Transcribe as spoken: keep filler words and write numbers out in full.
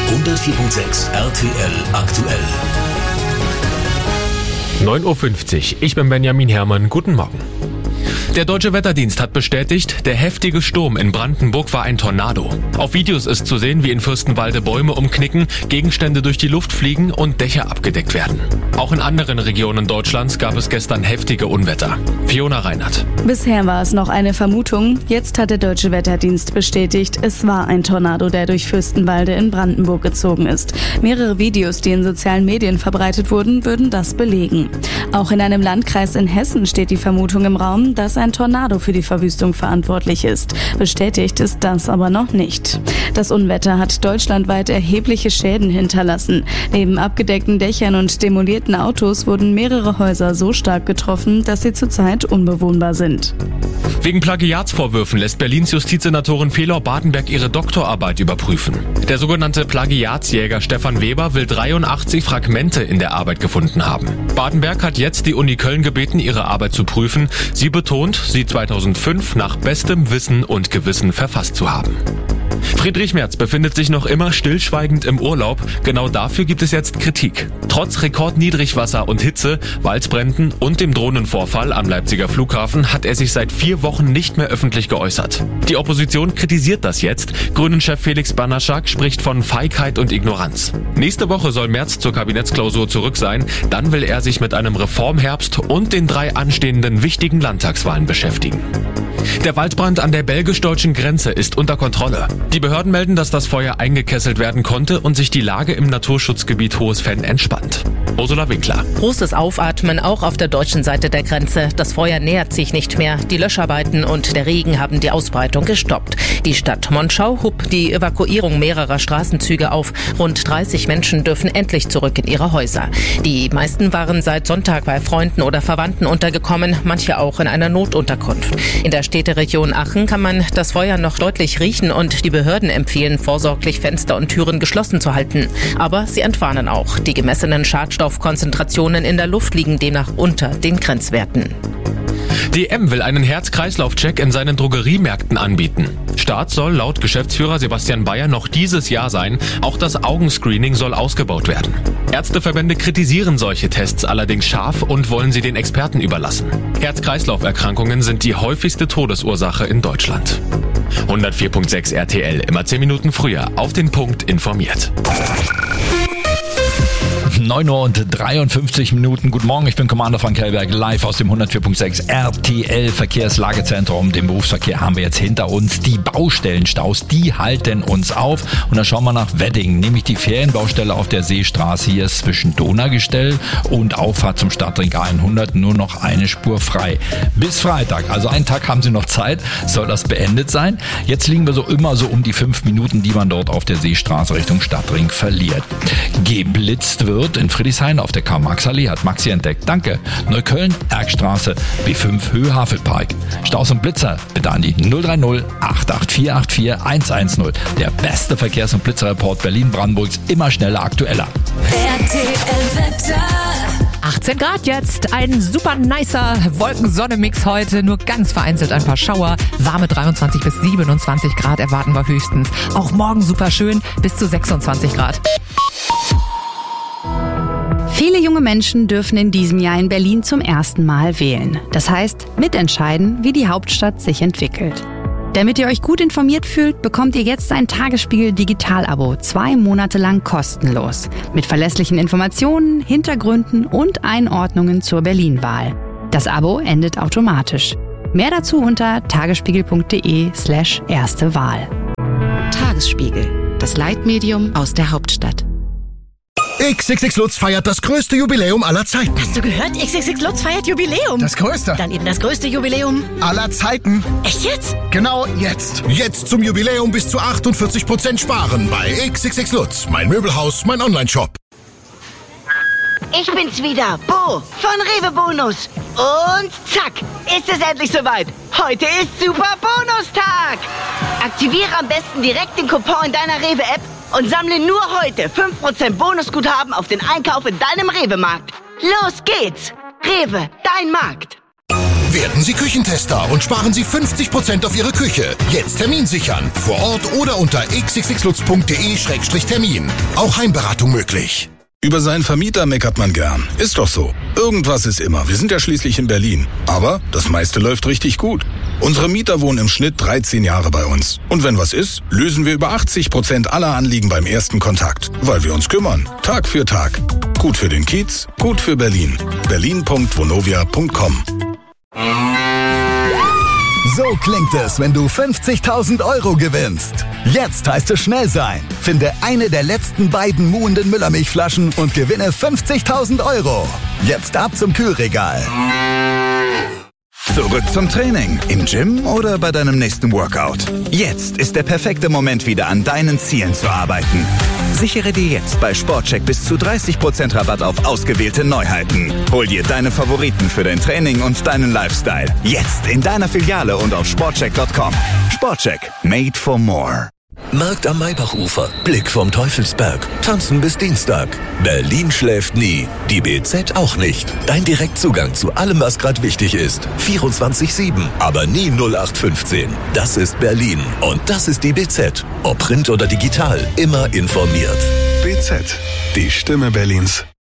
hundertvier Komma sechs R T L aktuell. neun Uhr fünfzig. Ich bin Benjamin Herrmann. Guten Morgen. Der Deutsche Wetterdienst hat bestätigt, der heftige Sturm in Brandenburg war ein Tornado. Auf Videos ist zu sehen, wie in Fürstenwalde Bäume umknicken, Gegenstände durch die Luft fliegen und Dächer abgedeckt werden. Auch in anderen Regionen Deutschlands gab es gestern heftige Unwetter. Fiona Reinhardt. Bisher war es noch eine Vermutung. Jetzt hat der Deutsche Wetterdienst bestätigt, es war ein Tornado, der durch Fürstenwalde in Brandenburg gezogen ist. Mehrere Videos, die in sozialen Medien verbreitet wurden, würden das belegen. Auch in einem Landkreis in Hessen steht die Vermutung im Raum, dass ein Tornado für die Verwüstung verantwortlich ist. Bestätigt ist das aber noch nicht. Das Unwetter hat deutschlandweit erhebliche Schäden hinterlassen. Neben abgedeckten Dächern und demolierten Autos wurden mehrere Häuser so stark getroffen, dass sie zurzeit unbewohnbar sind. Wegen Plagiatsvorwürfen lässt Berlins Justizsenatorin Fehlor-Badenberg ihre Doktorarbeit überprüfen. Der sogenannte Plagiatsjäger Stefan Weber will dreiundachtzig Fragmente in der Arbeit gefunden haben. Badenberg hat jetzt die Uni Köln gebeten, ihre Arbeit zu prüfen. Sie betont, sie zweitausendfünf nach bestem Wissen und Gewissen verfasst zu haben. Friedrich Merz befindet sich noch immer stillschweigend im Urlaub. Genau dafür gibt es jetzt Kritik. Trotz Rekordniedrigwasser und Hitze, Waldbränden und dem Drohnenvorfall am Leipziger Flughafen hat er sich seit vier Wochen nicht mehr öffentlich geäußert. Die Opposition kritisiert das jetzt. Grünen-Chef Felix Banaschak spricht von Feigheit und Ignoranz. Nächste Woche soll Merz zur Kabinettsklausur zurück sein. Dann will er sich mit einem Reformherbst und den drei anstehenden wichtigen Landtagswahlen beschäftigen. Der Waldbrand an der belgisch-deutschen Grenze ist unter Kontrolle. Die Behörden melden, dass das Feuer eingekesselt werden konnte und sich die Lage im Naturschutzgebiet Hohes Venn entspannt. Ursula Winkler. Großes Aufatmen auch auf der deutschen Seite der Grenze. Das Feuer nähert sich nicht mehr. Die Löscharbeiten und der Regen haben die Ausbreitung gestoppt. Die Stadt Monschau hob die Evakuierung mehrerer Straßenzüge auf. Rund dreißig Menschen dürfen endlich zurück in ihre Häuser. Die meisten waren seit Sonntag bei Freunden oder Verwandten untergekommen, manche auch in einer Notunterkunft. In der Städteregion Aachen kann man das Feuer noch deutlich riechen und die Behörden empfehlen, vorsorglich Fenster und Türen geschlossen zu halten. Aber sie entwarnen auch. Die gemessenen Schadstoffkonzentrationen in der Luft liegen demnach unter den Grenzwerten. D M will einen Herz-Kreislauf-Check in seinen Drogeriemärkten anbieten. Start soll laut Geschäftsführer Sebastian Bayer noch dieses Jahr sein. Auch das Augenscreening soll ausgebaut werden. Ärzteverbände kritisieren solche Tests allerdings scharf und wollen sie den Experten überlassen. Herz-Kreislauf-Erkrankungen sind die häufigste Todesursache in Deutschland. hundertvier Komma sechs R T L, immer zehn Minuten früher, auf den Punkt informiert. neun Uhr und dreiundfünfzig Minuten. Guten Morgen, ich bin Commander Frank Hellberg, live aus dem hundertvier Komma sechs R T L Verkehrslagezentrum. Den Berufsverkehr haben wir jetzt hinter uns. Die Baustellenstaus, die halten uns auf. Und dann schauen wir nach Wedding, nämlich die Ferienbaustelle auf der Seestraße. Hier ist zwischen Donaugestell und Auffahrt zum Stadtring hundert nur noch eine Spur frei. Bis Freitag, also einen Tag haben Sie noch Zeit, soll das beendet sein. Jetzt liegen wir so immer so um die fünf Minuten, die man dort auf der Seestraße Richtung Stadtring verliert. Geblitzt wird in Friedrichshain auf der Karl-Marx-Allee, hat Maxi entdeckt. Danke. Neukölln, Erkstraße, B fünf Höhe Havelpark. Staus und Blitzer bitte an die null drei null acht acht vier acht vier eins eins null. Der beste Verkehrs- und Blitzerreport Berlin-Brandenburgs, immer schneller, aktueller. R T L-Wetter. achtzehn Grad jetzt, ein super nicer Wolken-Sonne-Mix heute, nur ganz vereinzelt ein paar Schauer. Warme dreiundzwanzig bis siebenundzwanzig Grad erwarten wir höchstens. Auch morgen super schön, bis zu sechsundzwanzig Grad. Viele junge Menschen dürfen in diesem Jahr in Berlin zum ersten Mal wählen. Das heißt, mitentscheiden, wie die Hauptstadt sich entwickelt. Damit ihr euch gut informiert fühlt, bekommt ihr jetzt ein Tagesspiegel Digital-Abo, zwei Monate lang kostenlos. Mit verlässlichen Informationen, Hintergründen und Einordnungen zur Berlin-Wahl. Das Abo endet automatisch. Mehr dazu unter tagesspiegel.de slash erste Wahl. Tagesspiegel, das Leitmedium aus der Hauptstadt. X X X Lutz feiert das größte Jubiläum aller Zeiten. Hast du gehört? X X X Lutz feiert Jubiläum. Das größte. Dann eben das größte Jubiläum aller Zeiten. Echt jetzt? Genau jetzt. Jetzt zum Jubiläum bis zu achtundvierzig Prozent sparen bei X X X Lutz. Mein Möbelhaus, mein Online-Shop. Ich bin's wieder, Bo von Rewe Bonus. Und zack, ist es endlich soweit. Heute ist Super Bonustag. Aktiviere am besten direkt den Coupon in deiner Rewe-App und sammle nur heute fünf Prozent Bonusguthaben auf den Einkauf in deinem Rewe-Markt. Los geht's! Rewe, dein Markt. Werden Sie Küchentester und sparen Sie fünfzig Prozent auf Ihre Küche. Jetzt Termin sichern. Vor Ort oder unter x x x lutz punkt d e Schrägstrich Termin. Auch Heimberatung möglich. Über seinen Vermieter meckert man gern. Ist doch so. Irgendwas ist immer. Wir sind ja schließlich in Berlin. Aber das meiste läuft richtig gut. Unsere Mieter wohnen im Schnitt dreizehn Jahre bei uns. Und wenn was ist, lösen wir über achtzig Prozent aller Anliegen beim ersten Kontakt. Weil wir uns kümmern. Tag für Tag. Gut für den Kiez, gut für Berlin. berlin punkt vonovia punkt com. So klingt es, wenn du fünfzigtausend Euro gewinnst. Jetzt heißt es schnell sein. Finde eine der letzten beiden muhenden Müllermilchflaschen und gewinne fünfzigtausend Euro. Jetzt ab zum Kühlregal. Zurück zum Training. Im Gym oder bei deinem nächsten Workout. Jetzt ist der perfekte Moment, wieder an deinen Zielen zu arbeiten. Sichere dir jetzt bei Sportcheck bis zu dreißig Prozent Rabatt auf ausgewählte Neuheiten. Hol dir deine Favoriten für dein Training und deinen Lifestyle. Jetzt in deiner Filiale und auf sportcheck punkt com. Sportcheck. Made for more. Markt am Maybachufer, Blick vom Teufelsberg, tanzen bis Dienstag. Berlin schläft nie, die B Z auch nicht. Dein Direktzugang zu allem, was gerade wichtig ist. vierundzwanzig sieben, aber nie null acht fünfzehn. Das ist Berlin und das ist die B Z. Ob Print oder digital, immer informiert. B Z, die Stimme Berlins.